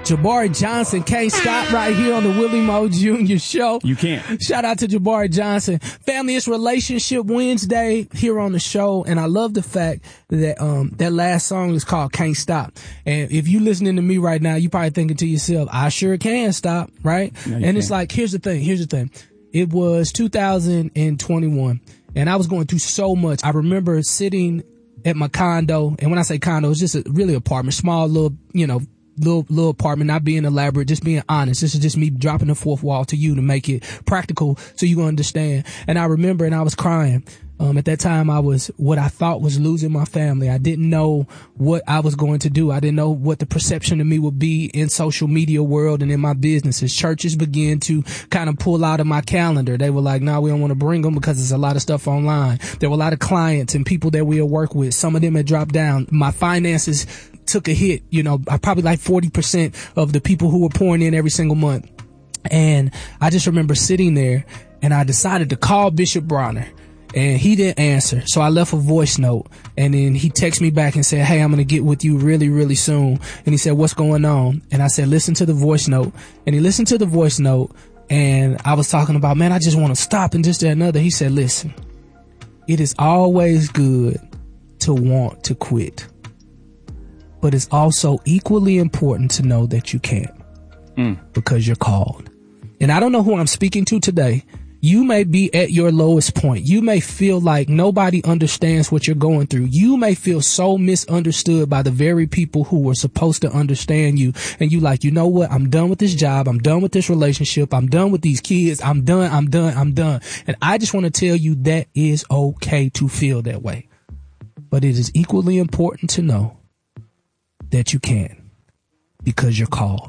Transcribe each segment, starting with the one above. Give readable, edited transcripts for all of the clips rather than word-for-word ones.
Jabari Johnson can't stop right here on the Willie Moe Jr. Show. You can't. Shout out to Jabari Johnson. Family, it's Relationship Wednesday here on the show, and I love the fact that that last song is called Can't Stop. And if you listening to me right now, you probably thinking to yourself, I sure can stop, right? No, and can't. It's like, here's the thing. It was 2021, and I was going through so much. I remember sitting at my condo, and when I say condo, it's just really apartment, small little, little apartment, not being elaborate, just being honest. This is just me dropping the fourth wall to you to make it practical so you can understand. And I remember, and I was crying. At that time, I was what I thought was losing my family. I didn't know what I was going to do. I didn't know what the perception of me would be in social media world and in my businesses. Churches began to kind of pull out of my calendar. They were like, no, we don't want to bring them because there's a lot of stuff online. There were a lot of clients and people that we'll work with. Some of them had dropped down. My finances took a hit. I probably like 40% of the people who were pouring in every single month. And I just remember sitting there, and I decided to call Bishop Bronner. And he didn't answer. So I left a voice note, and then he texted me back and said, hey, I'm going to get with you really, really soon. And he said, what's going on? And I said, listen to the voice note. And he listened to the voice note, and I was talking about, man, I just want to stop and this, that, and another. He said, listen, it is always good to want to quit, but it's also equally important to know that you can't because you're called. And I don't know who I'm speaking to today. You may be at your lowest point. You may feel like nobody understands what you're going through. You may feel so misunderstood by the very people who were supposed to understand you. And you like, you know what? I'm done with this job. I'm done with this relationship. I'm done with these kids. I'm done. And I just want to tell you that is okay to feel that way. But it is equally important to know that you can, because you're called.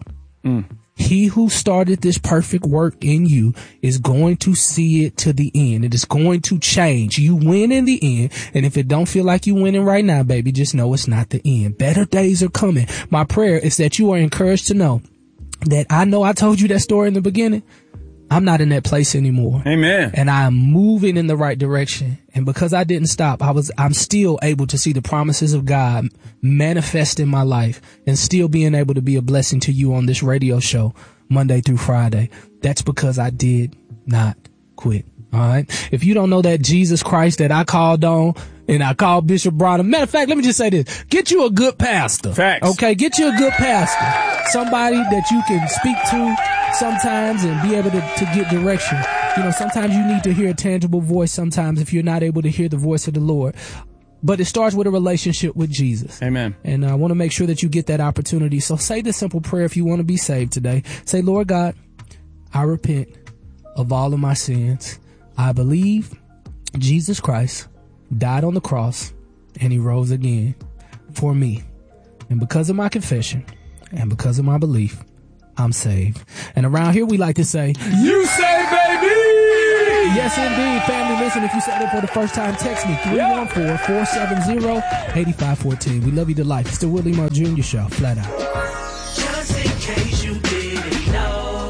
He who started this perfect work in you is going to see it to the end. It is going to change. You win in the end. And if it don't feel like you winning right now, baby, just know it's not the end. Better days are coming. My prayer is that you are encouraged to know that I told you that story in the beginning. I'm not in that place anymore. Amen. And I am moving in the right direction. And because I didn't stop, I'm still able to see the promises of God manifest in my life and still being able to be a blessing to you on this radio show Monday through Friday. That's because I did not quit. All right. If you don't know that Jesus Christ that I called on, and I called Bishop Bronner. Matter of fact, let me just say this. Get you a good pastor. Facts. Okay. Get you a good pastor. Somebody that you can speak to sometimes and be able to get direction. Sometimes you need to hear a tangible voice sometimes if you're not able to hear the voice of the Lord. But it starts with a relationship with Jesus. Amen. And I want to make sure that you get that opportunity. So say this simple prayer if you want to be saved today. Say, Lord God, I repent of all of my sins. I believe Jesus Christ died on the cross and he rose again for me. And because of my confession and because of my belief, I'm saved. And around here we like to say, you saved, baby! Yes, indeed. Family, listen, if you said it for the first time, text me 314-470-8514. We love you to life. It's the Willie Moe Jr. Show, flat out. Just in case you didn't know,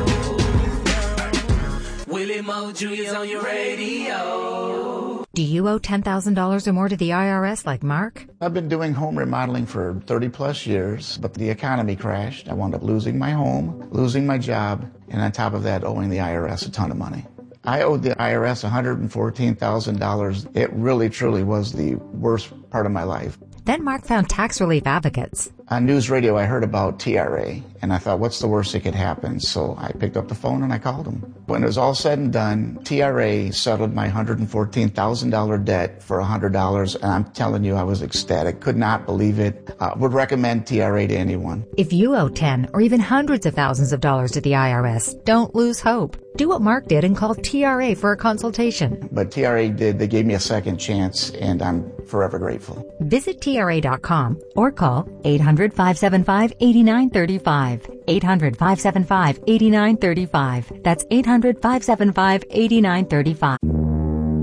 Willie Moe Jr.'s on your radio. Do you owe $10,000 or more to the IRS like Mark? I've been doing home remodeling for 30 plus years, but the economy crashed. I wound up losing my home, losing my job, and on top of that, owing the IRS a ton of money. I owed the IRS $114,000. It really, truly was the worst part of my life. Then Mark found tax relief advocates. On news radio, I heard about TRA, and I thought, what's the worst that could happen? So I picked up the phone and I called them. When it was all said and done, TRA settled my $114,000 debt for $100, and I'm telling you, I was ecstatic. Could not believe it. Would recommend TRA to anyone. If you owe 10 or even hundreds of thousands of dollars to the IRS, don't lose hope. Do what Mark did and call TRA for a consultation. But TRA did. They gave me a second chance, and I'm forever grateful. Visit TRA.com or call 800-575-8935. 800-575-8935. That's 800-575-8935.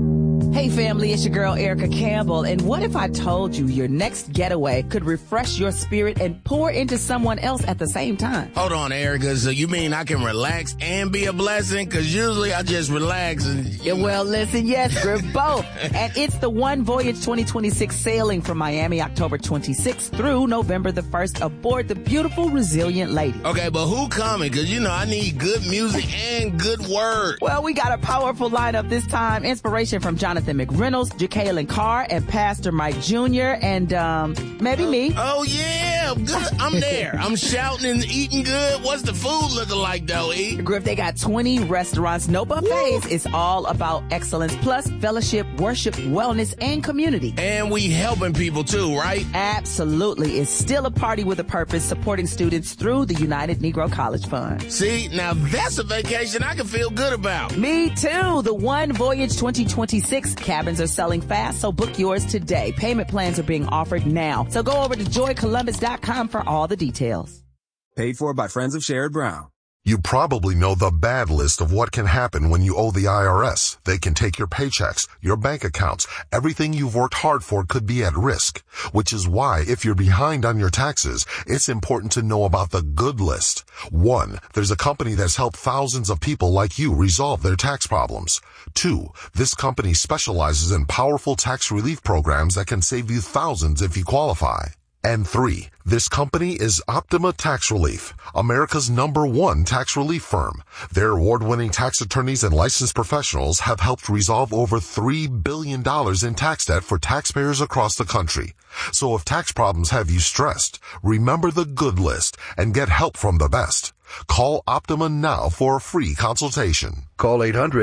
Hey family, it's your girl Erica Campbell, and what if I told you your next getaway could refresh your spirit and pour into someone else at the same time? Hold on, Erica, so you mean I can relax and be a blessing? Because usually I just relax and... Yeah, well, listen, yes, we're both. And it's the One Voyage 2026 sailing from Miami, October 26th through November the 1st aboard the beautiful Resilient Lady. Okay, but who coming? Because, you know, I need good music and good word. Well, we got a powerful lineup this time. Inspiration from Jonathan McReynolds, Jacqueline Carr, and Pastor Mike Jr., and maybe me. Oh, yeah, good. I'm there. I'm shouting and eating good. What's the food looking like, though, E? Griff, they got 20 restaurants, no buffets. It's all about excellence, plus fellowship, worship, wellness, and community. And we helping people, too, right? Absolutely. It's still a party with a purpose, supporting students through the United Negro College Fund. See, now that's a vacation I can feel good about. Me too. The One Voyage 2026 cabins are selling fast, so book yours today. Payment plans are being offered now. So go over to joycolumbus.com for all the details. Paid for by Friends of Sherrod Brown. You probably know the bad list of what can happen when you owe the IRS. They can take your paychecks, your bank accounts. Everything you've worked hard for could be at risk, which is why if you're behind on your taxes, it's important to know about the good list. 1, there's a company that's helped thousands of people like you resolve their tax problems. 2, this company specializes in powerful tax relief programs that can save you thousands if you qualify. And 3, this company is Optima Tax Relief, America's #1 tax relief firm. Their award-winning tax attorneys and licensed professionals have helped resolve over $3 billion in tax debt for taxpayers across the country. So if tax problems have you stressed, remember the good list and get help from the best. Call Optima now for a free consultation. Call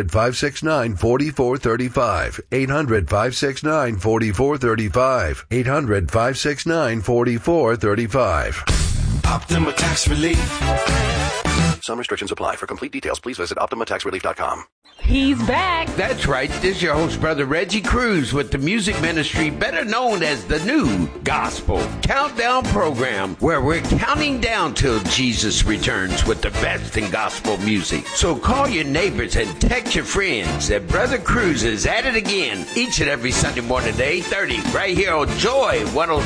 800-569-4435. 800-569-4435. 800-569-4435. Optima Tax Relief. Some restrictions apply. For complete details, please visit OptimaTaxRelief.com. He's back. That's right. This is your host, Brother Reggie Cruz, with the music ministry better known as the New Gospel Countdown Program, where we're counting down till Jesus returns with the best in gospel music. So call your neighbors and text your friends that Brother Cruz is at it again each and every Sunday morning at 8:30 right here on Joy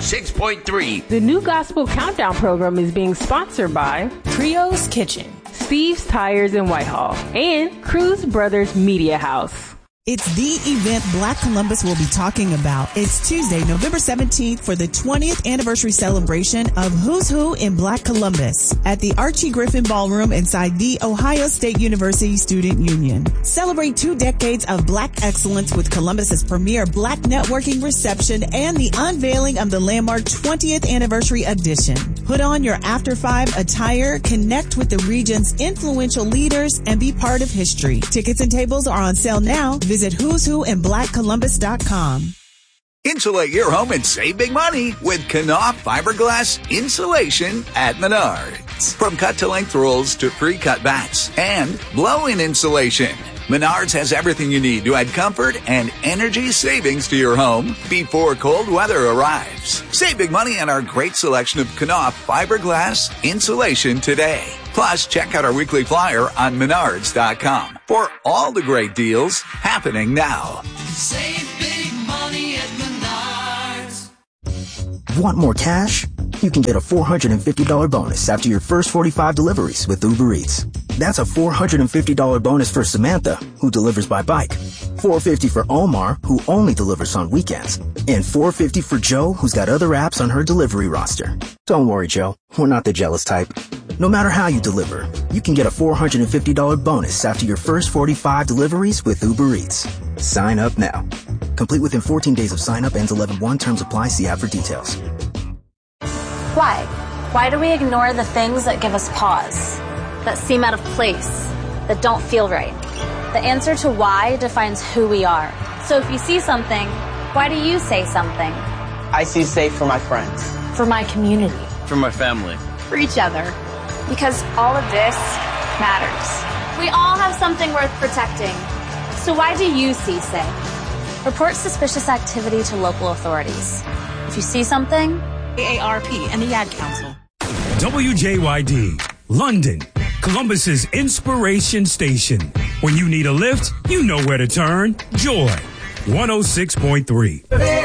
106.3. The New Gospel Countdown Program is being sponsored by Trio's Kitchen, Steve's Tires in Whitehall, and Cruz Brothers Media House. It's the event Black Columbus will be talking about. It's Tuesday, November 17th for the 20th anniversary celebration of Who's Who in Black Columbus at the Archie Griffin Ballroom inside the Ohio State University Student Union. Celebrate 2 decades of Black excellence with Columbus's premier Black networking reception and the unveiling of the landmark 20th anniversary edition. Put on your After 5 attire, connect with the region's influential leaders, and be part of history. Tickets and tables are on sale now. Visit Who's Who in BlackColumbus.com. Insulate your home and save big money with Knauf fiberglass insulation at Menards. From cut-to-length rolls to pre-cut bats and blow-in insulation, Menards has everything you need to add comfort and energy savings to your home before cold weather arrives. Save big money on our great selection of Knauf fiberglass insulation today. Plus, check out our weekly flyer on Menards.com for all the great deals happening now. Save big money at Menards. Want more cash? You can get a $450 bonus after your first 45 deliveries with Uber Eats. That's a $450 bonus for Samantha, who delivers by bike. $450 for Omar, who only delivers on weekends. And $450 for Joe, who's got other apps on her delivery roster. Don't worry, Joe. We're not the jealous type. No matter how you deliver, you can get a $450 bonus after your first 45 deliveries with Uber Eats. Sign up now. Complete within 14 days of sign up. Ends 11/1. Terms apply. See app for details. Why? Why do we ignore the things that give us pause, that seem out of place, that don't feel right? The answer to why defines who we are. So if you see something, why do you say something? I see safe for my friends. For my community. For my family. For each other. Because all of this matters. We all have something worth protecting. So why do you see safe? Report suspicious activity to local authorities. If you see something, AARP and the Ad Council. WJYD, London, Columbus's inspiration station. When you need a lift, you know where to turn. Joy 106.3.